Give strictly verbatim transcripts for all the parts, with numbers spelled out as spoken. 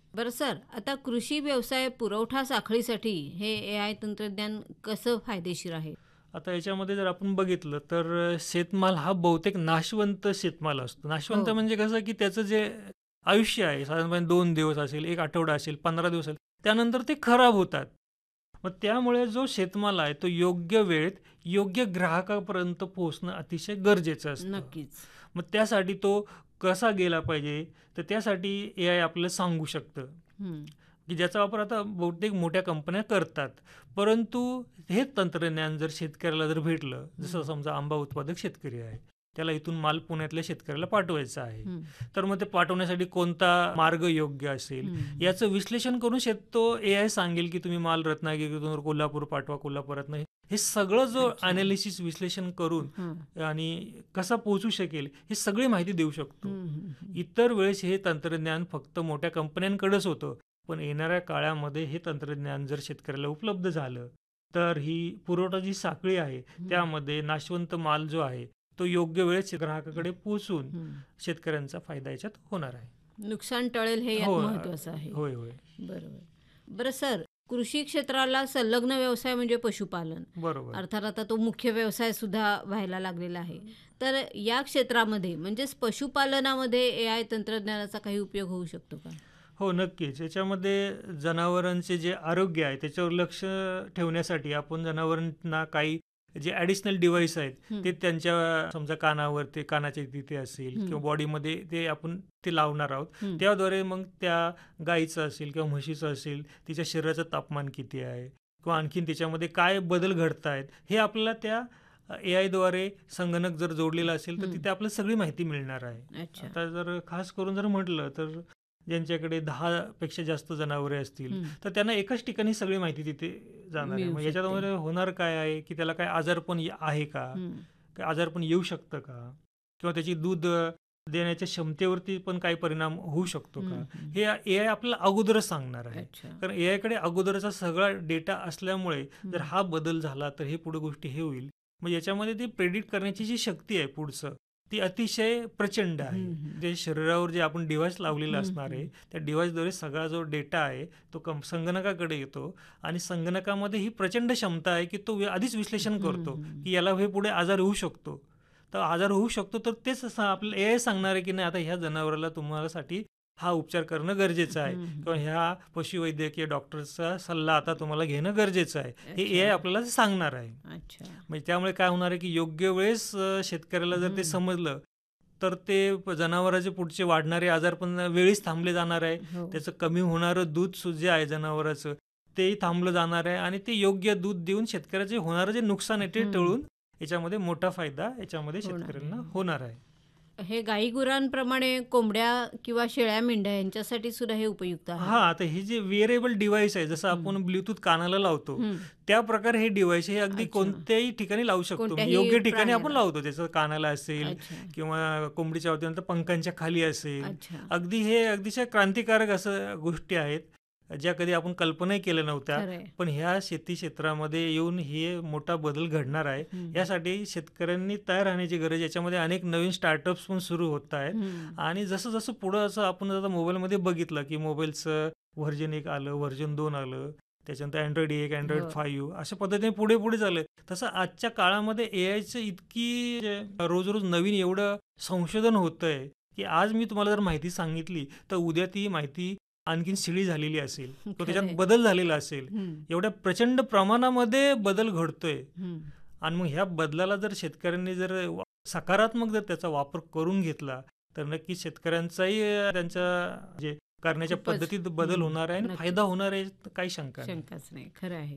बरं सर, आता कृषी व्यवसाय पुरवठा साखळीसाठी हे एआय तंत्रज्ञान कसं फायदेशीर आहे? आता याच्यामध्ये जर आपण बघितलं तर अ, शेतमाल हा बहुतेक नाशवंत शेतमाल असतो. हो. नाशवंत म्हणजे कसं, की त्याचं जे आयुष्य आहे साधारणपणे दोन दिवस असेल, एक आठवडा असेल, पंधरा दिवस असेल, त्यानंतर ते खराब होतात. मग त्यामुळे जो शेतमाल आहे तो योग्य वेळेत, योग्य ग्राहकापर्यंत पोहोचणं अतिशय गरजेचं असतं. नक्कीच. मग त्यासाठी तो कसा गेला पाहिजे, तर त्यासाठी एआय आपल्याला सांगू शकतं, हं. की ज्याचा वापर आता बहुतेक मोठ्या कंपन्या करतात. परंतु हे तंत्रज्ञान जर शेतकऱ्याला जर भेटलं, जसं हं. समजा आंबा उत्पादक शेतकरी आहे, त्याला इथून माल पुण्यातल्या शेतकऱ्याला पाठवायचा आहे. हं. तर मग ते पाठवण्यासाठी कोणता मार्ग योग्य असेल, हं, हं. याचं विश्लेषण करून शेत तो एआय सांगेल, की तुम्ही माल रत्नागिरीतून कोल्हापूर पाठवा, कोल्हापुरातनं हे हे सगळं जो अच्छा. एनालिसिस विश्लेषण करून हं. आणि कसा पोहोचू शकेल, ही सगळी माहिती देऊ शकतो. हं, हं, हं. इतर वेळेस हे तंत्रज्ञान फक्त मोठ्या कंपन्यांकडेच होतं. पण येणाऱ्या काळामध्ये हे तंत्रज्ञान जर शेतकऱ्याला उपलब्ध झालं, तर ही पुरवठा जी साखळी आहे, हं. त्यामध्ये नाशवंत माल जो आहे, तो योग्य वेळेत ग्राहकाकडे पोहोचून हं. शेतकऱ्यांचा फायदा याच्यात होणार आहे. नुकसान टळेल हे हो, यात अ, महत्त्वाचं आहे. होय, होय. बरोबर. बरं सर, कृषी क्षेत्राला संलग्न व्यवसाय म्हणजे पशुपालन. बरोबर. अर्थात आता तो मुख्य व्यवसाय सुद्धा व्हायला लागलेला आहे. तर या क्षेत्रामध्ये म्हणजेच पशुपालनामध्ये एआय तंत्रज्ञानाचा काही उपयोग होऊ शकतो का? हो, नक्कीच. याच्यामध्ये जनावरांचे जे आरोग्य आहे त्याच्यावर लक्ष ठेवण्यासाठी आपण जनावरांना काही जे ॲडिशनल डिव्हाइस आहेत, हं. ते त्यांच्या समजा कानावर ते कानाच्या तिथे असेल हं. किंवा बॉडीमध्ये ते आपण ते लावणार आहोत. हं. त्याद्वारे मग त्या गाईचं असेल किंवा म्हशीचं असेल, तिच्या शरीराचं तापमान किती आहे किंवा आणखीन त्याच्यामध्ये काय बदल घडत आहेत, हे आपल्याला त्या एआयद्वारे संगणक जर जोडलेला असेल, तर हं. तिथे आपल्याला सगळी माहिती मिळणार आहे. अच्छा. आता जर खास करून जर म्हटलं, तर ज्यांच्याकडे दहा पेक्षा जास्त जनावरे असतील, हं. तर त्यांना एकाच ठिकाणी सगळी माहिती तिथे जाणार आहे. मिळू मग शकते. याच्यामध्ये होणार काय आहे, की त्याला काय आजारपण य आहे का? हं. काय आजारपण येऊ शकतं का? किंवा त्याची दूध अ, देण्याच्या क्षमतेवरती पण काही परिणाम होऊ शकतो हं, का? हं. हे एआय आपल्याला अगोदरच सांगणार आहे. अच्छा. कारण एआयकडे अगोदरचा सगळा डेटा असल्यामुळे जर हं. हा बदल झाला, तर हे पुढे गोष्टी हे होईल. मग याच्यामध्ये ती प्रेडिक्ट करण्याची जी शक्ती आहे पुढचं, ती अतिशय प्रचंड आहे. हं, हं. जे शरीरावर जे आपण डिव्हाइस लावलेलं हं, असणार आहे, हं. त्या डिव्हाइसद्वारे सगळा जो डेटा आहे, तो कं संगणकाकडे येतो आणि संगणकामध्ये ही प्रचंड क्षमता आहे, की तो वि आधीच विश्लेषण हं, करतो, हं. की याला हे पुढे आजार होऊ शकतो. तर आजार होऊ शकतो, तर तेच असं आपल्याला एआय सांगणार आहे, की नाही आता ह्या जनावराला तुम्हालासाठी हा उपचार करणं गरजेचं आहे हं, किंवा हं. ह्या पशुवैद्यकीय डॉक्टरचा सल्ला आता तुम्हाला घेणं गरजेचं आहे. हे अच्छा. एआय आपल्याला सांगणार आहे. अच्छा. म्हणजे त्यामुळे काय होणार आहे, की योग्य वेळेस अ, शेतकऱ्याला जर ते हं. समजलं, तर ते प जनावराचे पुढचे वाढणारे आजार पण वेळीच थांबले जाणार आहे. हो. त्याचं कमी होणारं दूध सु जे आहे जनावराचं, तेही थांबलं जाणार आहे आणि ते योग्य दूध देऊन शेतकऱ्याचे होणारं जे नुकसान आहे ते हं. टळून याच्यामध्ये मोठा फायदा याच्यामध्ये होणार शेतकऱ्यांना आहे. होणार आहे. हे गाई-गुरांप्रमाणे कोंबड्या किंवा शेळ्या, मेंढ्या यांच्यासाठी सुद्धा हे उपयुक्त आहे हां, का? आता हे जे वेअरेबल डिव्हाइस आहे, जसं हं. आपण ब्लूटूथ कानाला लावतो, हं. त्या प्रकारे हे डिव्हाइस हे अगदी अच्छा. कोणत्याही ठिकाणी लावू शकतो. म्हणजे कोणत्याही योग्य ठिकाणी आपण प्राण्याला. लावतो. त्याचं कानाला असेल अच्छा. किंवा कोंबडीच्या बाबतीत पंखांच्या खाली असेल. अच्छा. अगदी हे अतिशय क्रांतिकारक असं गोष्टी आहेत, ज्या कधी आपण कल्पनाही केल्या नव्हत्या. खरं आहे. पण ह्या शेती क्षेत्रामध्ये येऊन हे मोठा बदल घडणार आहे. हं. यासाठी शेतकऱ्यांनी तयार राहण्याची गरज आहे. याच्यामध्ये अनेक नवीन स्टार्टअप्स पण सुरू होत आहेत हं. आणि जसं-जसं पुढं असं आपण आता मोबाईलमध्ये बघितलं, की मोबाईलचं व्हर्जन एक आलं, व्हर्जन दोन आलं, त्याच्यानंतर अँड्रॉइड एक, अँड्रॉइड हो. पाच अशा पद्धतीने पुढे-पुढे झालं. तसं आजच्या काळामध्ये एआयचं इतकी जे रोज-रोज नवीन एवढं संशोधन होतंय, की आज मी तुम्हाला जर माहिती सांगितली, तर उद्या ती माहिती आणखीन शिळी झालेली असेल किंवा खरं त्याच्यात आहे. बदल झालेला असेल. हं. एवढ्या प्रचंड प्रमाणामध्ये बदल घडतोय हं. आणि मग ह्या बदलाला जर शेतकऱ्यांनी जर वा सकारात्मक जर त्याचा वापर करून घेतला, तर नक्कीच शेतकऱ्यांचाही अ, त्यांच्या जे करण्याच्या खूपच. पद्धतीत बदल हं. होणार आहे आणि नक्कीच. फायदा होणार आहे, तर काही शंका नाही. शंकाच नाही. खरं आहे.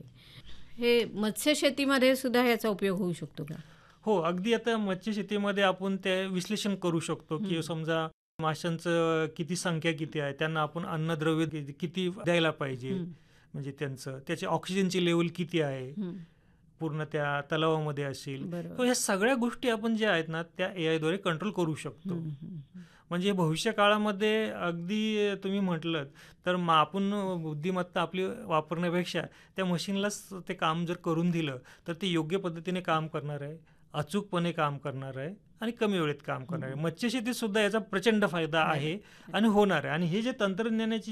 हे मत्स्यशेतीमध्ये सुद्धा याचा उपयोग होऊ शकतो का? हो, अगदी आता मत्स्यशेतीमध्ये आपण ते विश्लेषण करू शकतो, की हं. समजा माशांचं किती संख्या किती आहे, त्यांना आपण अन्नद्रव्य कि किती द्यायला पाहिजे, हं. म्हणजे त्यांचं त्याची ऑक्सिजनची लेव्हल किती आहे, हं. पूर्ण त्या तलावामध्ये असेल. तर बरोबर. ह्या सगळ्या गोष्टी आपण ज्या आहेत ना, त्या एआयद्वारे कंट्रोल करू शकतो. हं, हं, हं. म्हणजे भविष्य काळामध्ये अगदी तुम्ही म्हटलंत, तर मग आपण बुद्धिमत्ता आपली वापरण्यापेक्षा त्या मशीनलाच ते काम जर करून दिलं, तर ते योग्य पद्धतीने काम करणार आहे, अचूकपणे काम करणार आहे आणि कमी वेळेत काम करणार आहे. हं. मत्स्यशेतीत सुद्धा याचा प्रचंड फायदा फायदा. आहे आणि होणार आहे आणि हे जे तंत्रज्ञानाची